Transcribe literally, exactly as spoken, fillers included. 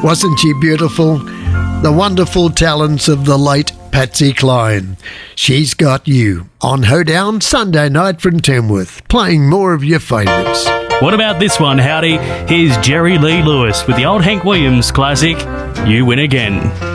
Wasn't she beautiful? The wonderful talents of the late Patsy Cline. She's Got You on Hoedown Sunday night from Tamworth, playing more of your favourites. What about this one, Howdy? Here's Jerry Lee Lewis with the old Hank Williams classic, You Win Again.